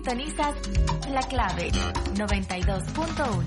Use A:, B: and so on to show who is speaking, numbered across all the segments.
A: Sintonizas La Clave 92.1.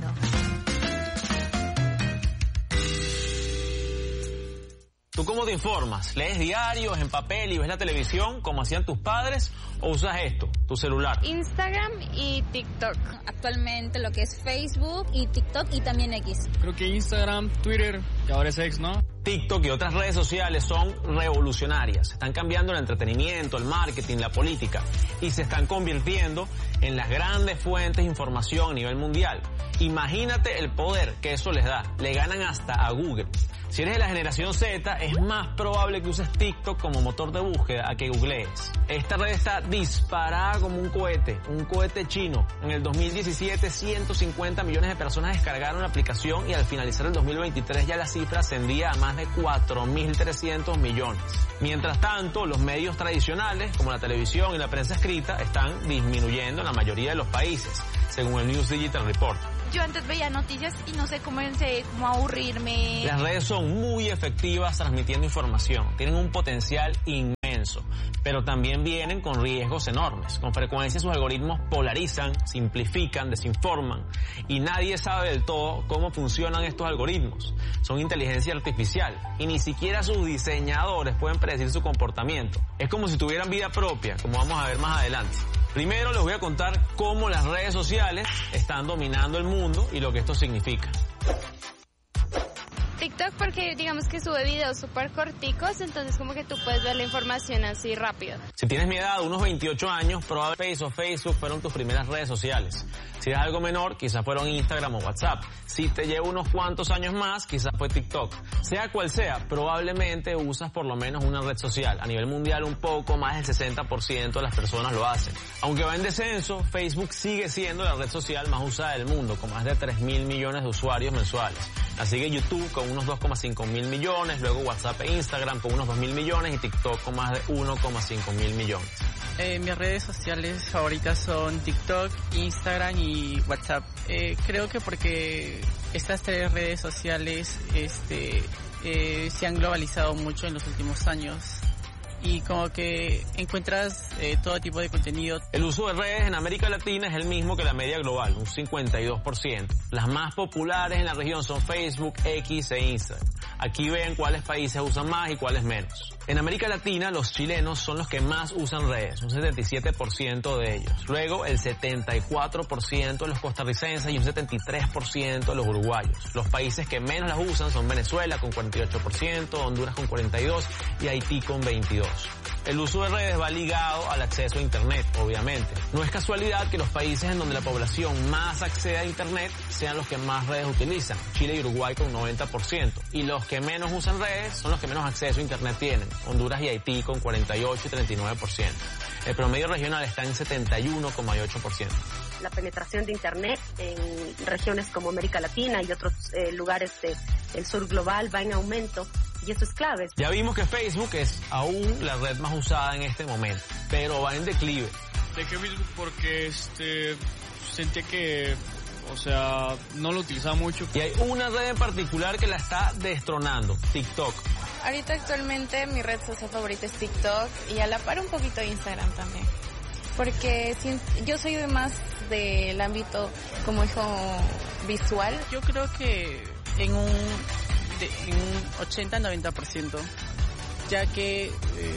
B: ¿Tú cómo te informas? ¿Lees diarios en papel y ves la televisión como hacían tus padres o usas esto, tu celular?
C: Instagram y TikTok. Actualmente lo que es Facebook y TikTok y también X.
D: Creo que Instagram, Twitter y ahora es X, ¿no?
B: TikTok y otras redes sociales son revolucionarias. Están cambiando el entretenimiento, el marketing, la política y se están convirtiendo en las grandes fuentes de información a nivel mundial. Imagínate el poder que eso les da. Le ganan hasta a Google. Si eres de la generación Z, es más probable que uses TikTok como motor de búsqueda a que googlees. Esta red está disparada como un cohete chino. En el 2017, 150 millones de personas descargaron la aplicación y al finalizar el 2023 ya la cifra ascendía a más de 4.300 millones. Mientras tanto, los medios tradicionales, como la televisión y la prensa escrita, están disminuyendo en la mayoría de los países, según el News Digital Report.
E: Yo antes veía noticias y no sé cómo aburrirme.
B: Las redes son muy efectivas transmitiendo información, tienen un potencial inmenso, pero también vienen con riesgos enormes. Con frecuencia sus algoritmos polarizan, simplifican, desinforman y nadie sabe del todo cómo funcionan estos algoritmos. Son inteligencia artificial y ni siquiera sus diseñadores pueden predecir su comportamiento. Es como si tuvieran vida propia, como vamos a ver más adelante. Primero les voy a contar cómo las redes sociales están dominando el mundo y lo que esto significa.
C: TikTok porque digamos que sube videos súper corticos, entonces como que tú puedes ver la información así rápido.
B: Si tienes mi edad, unos 28 años, probablemente Facebook fueron tus primeras redes sociales. Si eres algo menor, quizás fueron Instagram o WhatsApp. Si te llevo unos cuantos años más, quizás fue TikTok. Sea cual sea, probablemente usas por lo menos una red social. A nivel mundial, un poco más del 60% de las personas lo hacen. Aunque va en descenso, Facebook sigue siendo la red social más usada del mundo, con más de 3.000 millones de usuarios mensuales. La sigue YouTube con unos 2,5 mil millones, luego WhatsApp e Instagram con unos 2.000 millones y TikTok con más de 1,5 mil millones.
F: Mis redes sociales favoritas son TikTok, Instagram y WhatsApp. Creo que porque estas tres redes sociales se han globalizado mucho en los últimos años y como que encuentras todo tipo de contenido.
B: El uso de redes en América Latina es el mismo que la media global, un 52%. Las más populares en la región son Facebook, X e Instagram. Aquí ven cuáles países usan más y cuáles menos. En América Latina, los chilenos son los que más usan redes, un 77% de ellos. Luego, el 74% de los costarricenses y un 73% de los uruguayos. Los países que menos las usan son Venezuela con 48%, Honduras con 42% y Haití con 22%. El uso de redes va ligado al acceso a Internet, obviamente. No es casualidad que los países en donde la población más accede a Internet sean los que más redes utilizan. Chile y Uruguay con 90%. Y los que menos usan redes son los que menos acceso a Internet tienen. Honduras y Haití con 48 y 39%. El promedio regional está en 71,8%.
G: La penetración de Internet en regiones como América Latina y otros lugares del sur global va en aumento y eso es clave.
B: Ya vimos que Facebook es aún la red más usada en este momento, pero va en declive.
D: ¿De qué Facebook? Porque sentía que, no lo utilizaba mucho.
B: Y hay una red en particular que la está destronando, TikTok.
C: Ahorita actualmente mi red social favorita es TikTok y a la par un poquito Instagram también. Porque yo soy más del ámbito como hijo visual.
F: Yo creo que en un 80-90%, ya que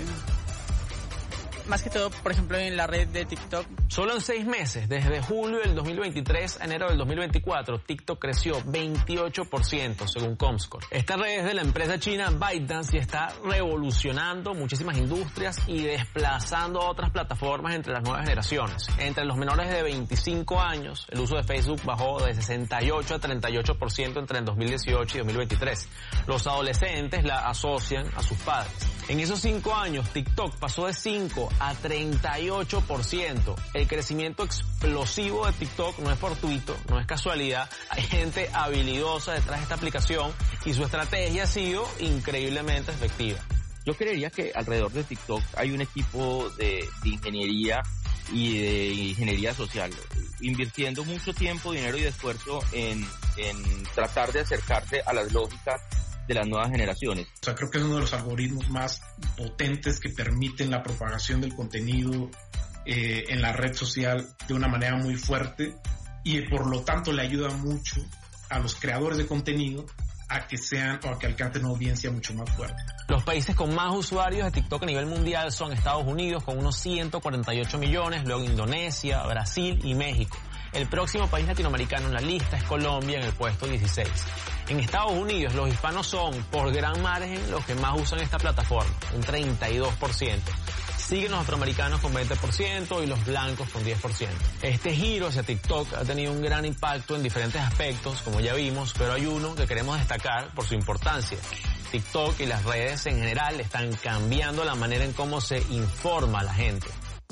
F: más que todo, por ejemplo, en la red de TikTok.
B: Solo en 6 meses, desde julio del 2023 a enero del 2024, TikTok creció 28% según Comscore. Esta red es de la empresa china ByteDance y está revolucionando muchísimas industrias y desplazando otras plataformas entre las nuevas generaciones. Entre los menores de 25 años, el uso de Facebook bajó de 68 a 38% entre el 2018 y 2023. Los adolescentes la asocian a sus padres. En esos 5 años, TikTok pasó de 5 a 38%. El crecimiento explosivo de TikTok no es fortuito, no es casualidad. Hay gente habilidosa detrás de esta aplicación y su estrategia ha sido increíblemente efectiva.
H: Yo creería que alrededor de TikTok hay un equipo de ingeniería y de ingeniería social, invirtiendo mucho tiempo, dinero y esfuerzo en tratar de acercarse a las lógicas de las nuevas generaciones.
I: O sea, creo que es uno de los algoritmos más potentes que permiten la propagación del contenido en la red social de una manera muy fuerte y por lo tanto le ayuda mucho a los creadores de contenido a que sean o a que alcancen una audiencia mucho más fuerte.
B: Los países con más usuarios de TikTok a nivel mundial son Estados Unidos con unos 148 millones, luego Indonesia, Brasil y México. El próximo país latinoamericano en la lista es Colombia en el puesto 16. En Estados Unidos los hispanos son por gran margen los que más usan esta plataforma, un 32%. Siguen los afroamericanos con 20% y los blancos con 10%. Este giro hacia TikTok ha tenido un gran impacto en diferentes aspectos, como ya vimos, pero hay uno que queremos destacar por su importancia. TikTok y las redes en general están cambiando la manera en cómo se informa a la gente.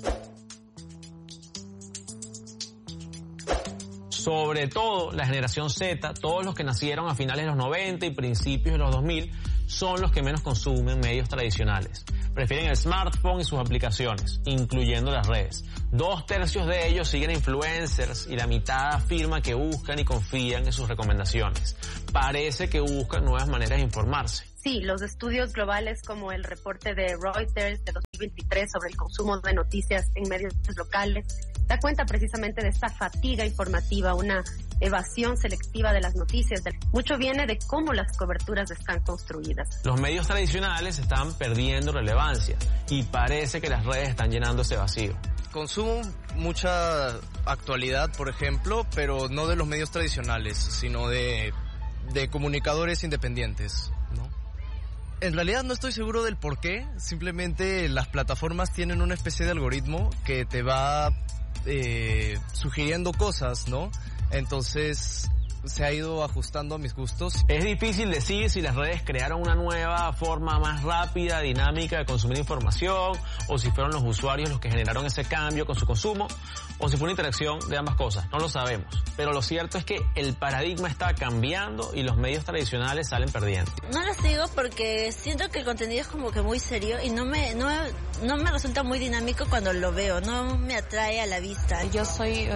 B: Sobre todo la generación Z, todos los que nacieron a finales de los 90 y principios de los 2000, son los que menos consumen medios tradicionales. Prefieren el smartphone y sus aplicaciones, incluyendo las redes. 2/3 de ellos siguen influencers y la mitad afirma que buscan y confían en sus recomendaciones. Parece que buscan nuevas maneras de informarse.
G: Sí, los estudios globales como el reporte de Reuters de 2023 sobre el consumo de noticias en medios locales da cuenta precisamente de esta fatiga informativa, una evasión selectiva de las noticias. Mucho viene de cómo las coberturas están construidas.
B: Los medios tradicionales están perdiendo relevancia y parece que las redes están llenando ese vacío.
J: Consumo mucha actualidad, por ejemplo, pero no de los medios tradicionales, sino de comunicadores independientes, ¿no? En realidad no estoy seguro del por qué, simplemente las plataformas tienen una especie de algoritmo que te va sugiriendo cosas, ¿no? Entonces se ha ido ajustando a mis gustos.
B: Es difícil decir si las redes crearon una nueva forma más rápida, dinámica de consumir información, o si fueron los usuarios los que generaron ese cambio con su consumo, o si fue una interacción de ambas cosas. No lo sabemos. Pero lo cierto es que el paradigma está cambiando y los medios tradicionales salen perdiendo.
K: No lo sigo porque siento que el contenido es como que muy serio y no me resulta muy dinámico cuando lo veo, no me atrae a la vista.
C: Yo soy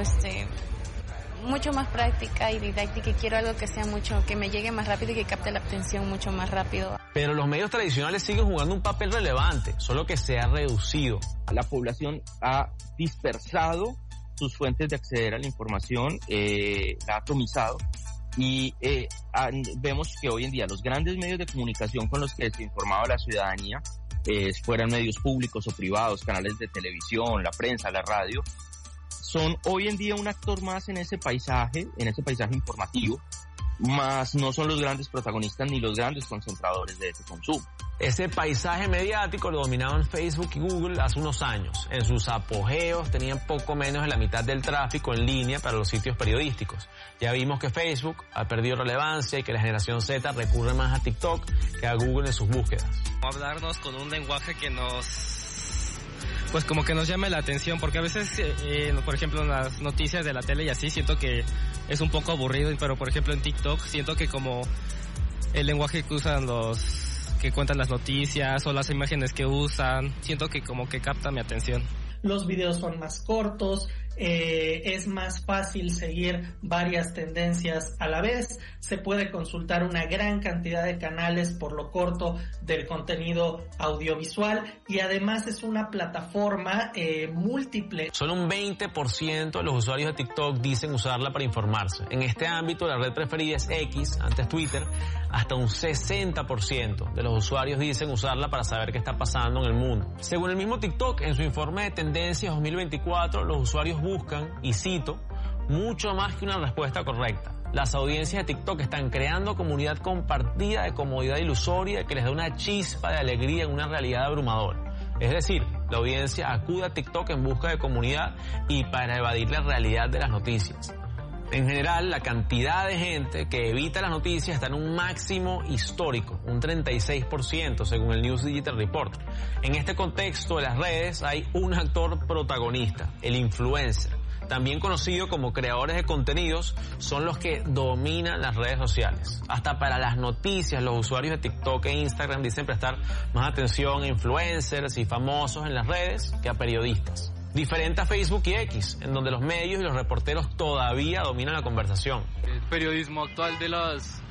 C: mucho más práctica y didáctica y quiero algo que sea que me llegue más rápido y que capte la atención mucho más rápido.
B: Pero los medios tradicionales siguen jugando un papel relevante, solo que se ha reducido.
H: La población ha dispersado sus fuentes de acceder a la información, la ha atomizado y vemos que hoy en día los grandes medios de comunicación con los que se informaba la ciudadanía, fueran medios públicos o privados, canales de televisión, la prensa, la radio, son hoy en día un actor más en ese paisaje informativo, más no son los grandes protagonistas ni los grandes concentradores de ese consumo.
B: Ese paisaje mediático lo dominaban Facebook y Google hace unos años. En sus apogeos tenían poco menos de la mitad del tráfico en línea para los sitios periodísticos. Ya vimos que Facebook ha perdido relevancia y que la generación Z recurre más a TikTok que a Google en sus búsquedas.
L: Hablarnos con un lenguaje que pues como que nos llame la atención, porque a veces, por ejemplo, en las noticias de la tele y así, siento que es un poco aburrido, pero por ejemplo en TikTok siento que como el lenguaje que usan los que cuentan las noticias o las imágenes que usan, siento que como que capta mi atención.
M: Los videos son más cortos, es más fácil seguir varias tendencias a la vez, se puede consultar una gran cantidad de canales por lo corto del contenido audiovisual y además es una plataforma múltiple.
B: Solo un 20% de los usuarios de TikTok dicen usarla para informarse. En este ámbito la red preferida es X, antes Twitter. Hasta un 60% de los usuarios dicen usarla para saber qué está pasando en el mundo. Según el mismo TikTok, en su informe de tendencias 2024, los usuarios buscan, y cito, mucho más que una respuesta correcta. Las audiencias de TikTok están creando comunidad compartida de comodidad ilusoria que les da una chispa de alegría en una realidad abrumadora. Es decir, la audiencia acude a TikTok en busca de comunidad y para evadir la realidad de las noticias. En general, la cantidad de gente que evita las noticias está en un máximo histórico, un 36% según el News Digital Report. En este contexto de las redes hay un actor protagonista, el influencer. También conocido como creadores de contenidos, son los que dominan las redes sociales. Hasta para las noticias, los usuarios de TikTok e Instagram dicen prestar más atención a influencers y famosos en las redes que a periodistas. Diferente a Facebook y X, en donde los medios y los reporteros todavía dominan la conversación.
D: El periodismo actual de las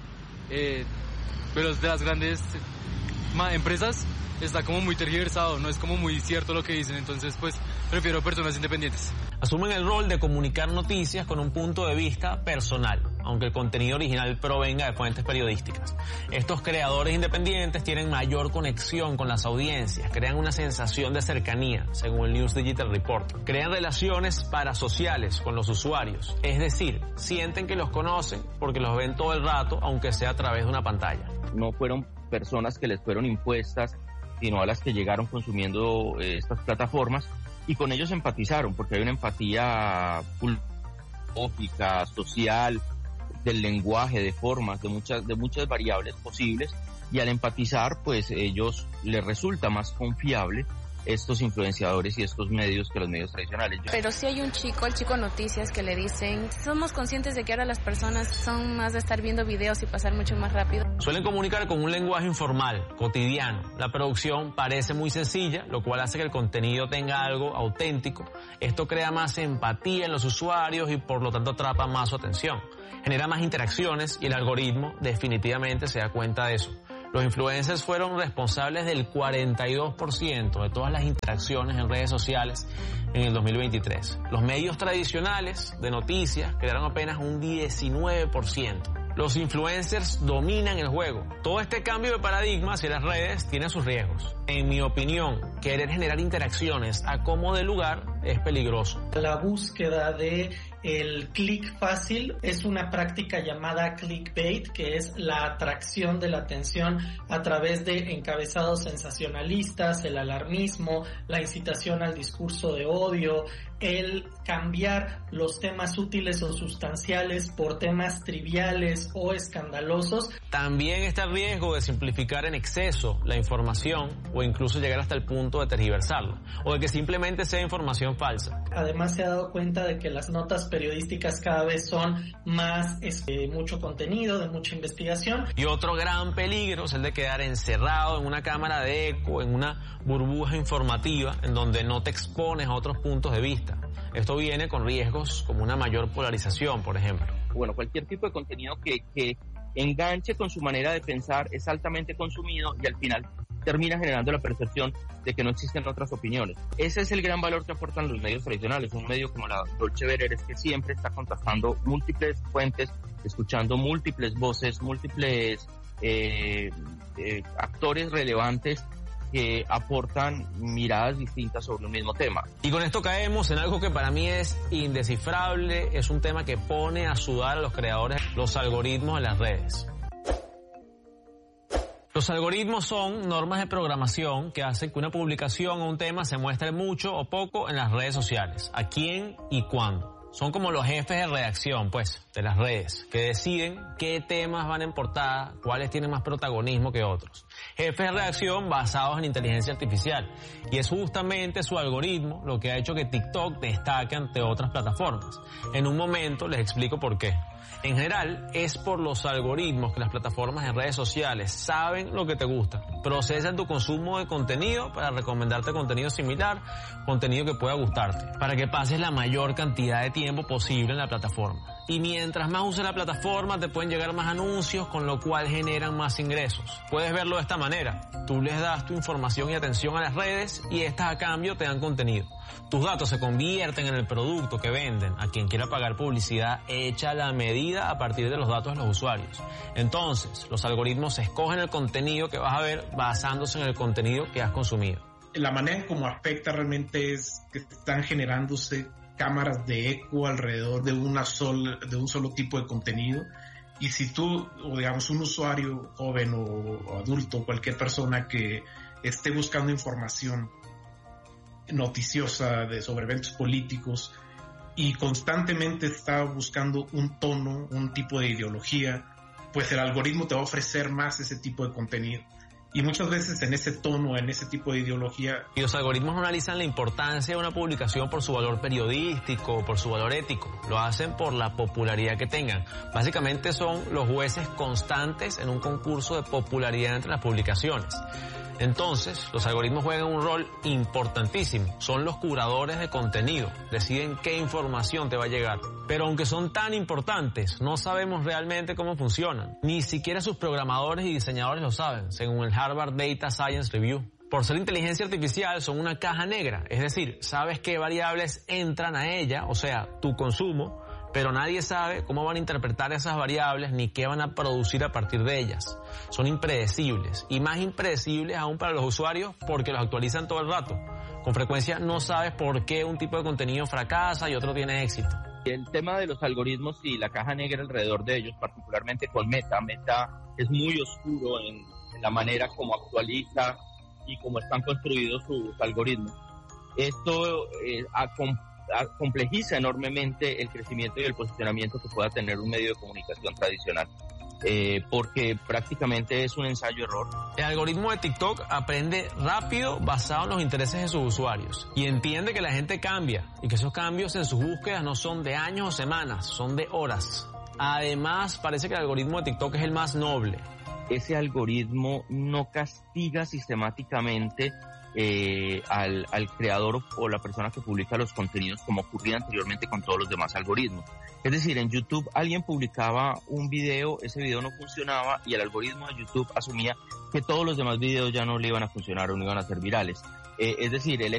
D: grandes empresas está como muy tergiversado, no es como muy cierto lo que dicen, entonces pues
L: Prefiero personas independientes.
B: Asumen el rol de comunicar noticias con un punto de vista personal, aunque el contenido original provenga de fuentes periodísticas. Estos creadores independientes tienen mayor conexión con las audiencias, crean una sensación de cercanía, según el News Digital Report. Crean relaciones parasociales con los usuarios, es decir, sienten que los conocen porque los ven todo el rato, aunque sea a través de una pantalla.
H: No fueron personas que les fueron impuestas, sino a las que llegaron consumiendo estas plataformas y con ellos empatizaron, porque hay una empatía lógica, social, del lenguaje, de formas, de muchas variables posibles, y al empatizar, pues ellos les resulta más confiable estos influenciadores y estos medios que los medios tradicionales.
C: Pero sí hay un chico, el chico Noticias, que le dicen, somos conscientes de que ahora las personas son más de estar viendo videos y pasar mucho más rápido.
B: Suelen comunicar con un lenguaje informal, cotidiano. La producción parece muy sencilla, lo cual hace que el contenido tenga algo auténtico. Esto crea más empatía en los usuarios y por lo tanto atrapa más su atención. Genera más interacciones y el algoritmo definitivamente se da cuenta de eso. Los influencers fueron responsables del 42% de todas las interacciones en redes sociales en el 2023. Los medios tradicionales de noticias crearon apenas un 19%. Los influencers dominan el juego. Todo este cambio de paradigma hacia las redes tiene sus riesgos. En mi opinión, querer generar interacciones a como de lugar es peligroso.
M: La búsqueda de el clic fácil es una práctica llamada clickbait, que es la atracción de la atención a través de encabezados sensacionalistas, el alarmismo, la incitación al discurso de odio, el cambiar los temas útiles o sustanciales por temas triviales o escandalosos.
B: También está el riesgo de simplificar en exceso la información o incluso llegar hasta el punto de tergiversarla o de que simplemente sea información falsa.
M: Además se ha dado cuenta de que las notas periodísticas cada vez son más mucho contenido, de mucha investigación.
B: Y otro gran peligro es el de quedar encerrado en una cámara de eco, en una burbuja informativa en donde no te expones a otros puntos de vista. Esto viene con riesgos como una mayor polarización, por ejemplo.
H: Bueno, cualquier tipo de contenido que enganche con su manera de pensar es altamente consumido y al final termina generando la percepción de que no existen otras opiniones. Ese es el gran valor que aportan los medios tradicionales. Un medio como la Deutsche Welle es que siempre está contrastando múltiples fuentes, escuchando múltiples voces, múltiples actores relevantes que aportan miradas distintas sobre un mismo tema.
B: Y con esto caemos en algo que para mí es indescifrable, es un tema que pone a sudar a los creadores, los algoritmos en las redes. Los algoritmos son normas de programación que hacen que una publicación o un tema se muestre mucho o poco en las redes sociales, a quién y cuándo. Son como los jefes de redacción, pues, de las redes, que deciden qué temas van en portada, cuáles tienen más protagonismo que otros. Jefes de redacción basados en inteligencia artificial. Y es justamente su algoritmo lo que ha hecho que TikTok destaque ante otras plataformas. En un momento les explico por qué. En general, es por los algoritmos que las plataformas en redes sociales saben lo que te gusta. Procesan tu consumo de contenido para recomendarte contenido similar, contenido que pueda gustarte, para que pases la mayor cantidad de tiempo posible en la plataforma. Y mientras más uses la plataforma, te pueden llegar más anuncios, con lo cual generan más ingresos. Puedes verlo de esta manera. Tú les das tu información y atención a las redes y estas a cambio te dan contenido. Tus datos se convierten en el producto que venden a quien quiera pagar publicidad hecha a la medida a partir de los datos de los usuarios. Entonces, los algoritmos escogen el contenido que vas a ver basándose en el contenido que has consumido.
I: La manera en cómo afecta realmente es que están generándose cámaras de eco alrededor de un solo tipo de contenido. Y si tú, o digamos un usuario joven o adulto, cualquier persona que esté buscando información noticiosa sobre eventos políticos y constantemente está buscando un tono, un tipo de ideología, pues el algoritmo te va a ofrecer más ese tipo de contenido. Y muchas veces en ese tono, en ese tipo de ideología.
B: Y los algoritmos no analizan la importancia de una publicación por su valor periodístico, por su valor ético. Lo hacen por la popularidad que tengan. Básicamente son los jueces constantes en un concurso de popularidad entre las publicaciones. Entonces, los algoritmos juegan un rol importantísimo. Son los curadores de contenido. Deciden qué información te va a llegar. Pero aunque son tan importantes, no sabemos realmente cómo funcionan. Ni siquiera sus programadores y diseñadores lo saben, según el Harvard Data Science Review. Por ser inteligencia artificial son una caja negra, es decir, sabes qué variables entran a ella, o sea, tu consumo, pero nadie sabe cómo van a interpretar esas variables ni qué van a producir a partir de ellas. Son impredecibles y más impredecibles aún para los usuarios porque los actualizan todo el rato. Con frecuencia no sabes por qué un tipo de contenido fracasa y otro tiene éxito.
H: El tema de los algoritmos y la caja negra alrededor de ellos, particularmente con Meta. Meta es muy oscuro en la manera como actualiza y cómo están construidos sus algoritmos. Esto complejiza enormemente el crecimiento y el posicionamiento que pueda tener un medio de comunicación tradicional, porque prácticamente es un ensayo-error.
B: El algoritmo de TikTok aprende rápido basado en los intereses de sus usuarios y entiende que la gente cambia y que esos cambios en sus búsquedas no son de años o semanas, son de horas. Además, parece que el algoritmo de TikTok es el más noble.
H: Ese algoritmo no castiga sistemáticamente al creador o la persona que publica los contenidos como ocurría anteriormente con todos los demás algoritmos. Es decir, en YouTube alguien publicaba un video, ese video no funcionaba y el algoritmo de YouTube asumía que todos los demás videos ya no le iban a funcionar o no iban a ser virales. Es decir, el